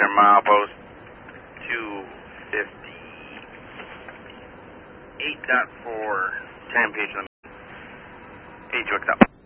Center, milepost 258.4, 10 page limit. 8 to accept.